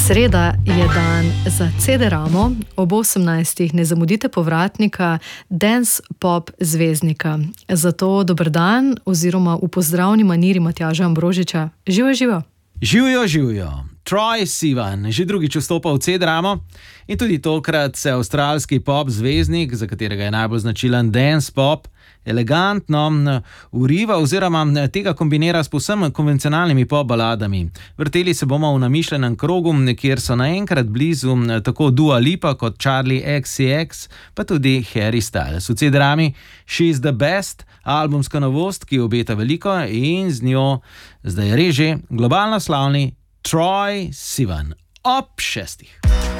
Sreda je dan za CD-Ramo, ob 18. ne zamudite povratnika Dance Pop zvezdnika. Zato dober dan oziroma v pozdravni maniri Matjaža Ambrožiča. Živijo. Živijo. Troye Sivan že drugič vstopa v CD-Ramo in tudi tokrat se avstralski pop zvezdnik, za katerega je najbolj značilen dance pop, elegantno uriva oziroma tega kombinira s povsem konvencionalnimi pop baladami. Vrteli se bomo v namišljenem krogu, kjer so naenkrat blizu tako Dua Lipa kot Charli XCX, pa tudi Harry Styles. V CD-Rami She's the Best, albumska novost, ki obeta veliko in z njo zdaj reže globalno slavni Troye Sivan ob 6.